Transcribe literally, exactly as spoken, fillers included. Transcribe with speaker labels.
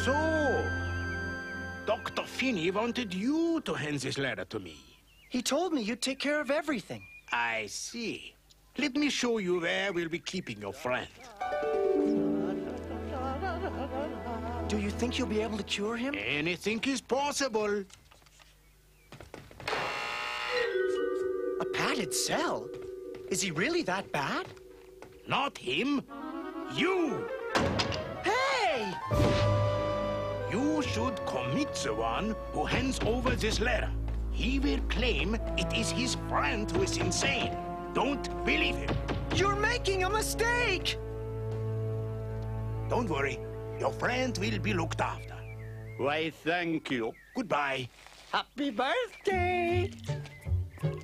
Speaker 1: So, Doctor Finney wanted you to hand this letter to me.
Speaker 2: He told me you'd take care of everything.
Speaker 1: I see. Let me show you where we'll be keeping your friend.
Speaker 2: Do you think you'll be able to cure him?
Speaker 1: Anything is possible.
Speaker 2: A padded cell? Is he really that bad?
Speaker 1: Not him. You!
Speaker 2: Hey!
Speaker 1: You should commit the one who hands over this letter. He will claim it is his friend who is insane. Don't believe him.
Speaker 2: You're making a mistake!
Speaker 1: Don't worry. Your friend will be looked after.
Speaker 3: Why, thank you.
Speaker 1: Goodbye.
Speaker 3: Happy birthday!